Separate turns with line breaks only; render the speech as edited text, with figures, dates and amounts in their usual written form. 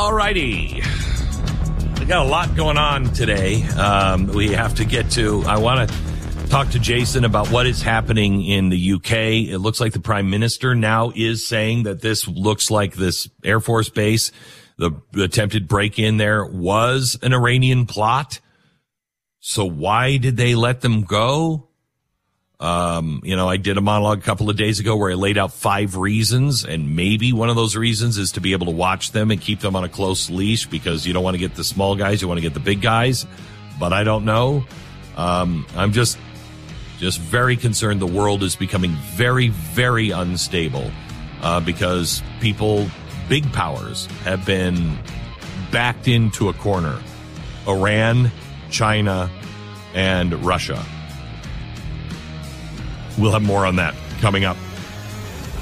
All righty. We got a lot going on today. We have to get to, I want to talk to Jason about what is happening in the UK. It looks like the Prime Minister now is saying that this looks like this Air Force base, the attempted break-in there was an Iranian plot. So why did they let them go? I did a monologue a couple of days ago where I laid out 5 reasons, and maybe one of those reasons is to be able to watch them and keep them on a close leash because you don't want to get the small guys, you want to get the big guys. But I don't know. I'm just very concerned the world is becoming very, very unstable because big powers have been backed into a corner. Iran, China, and Russia. We'll have more on that coming up.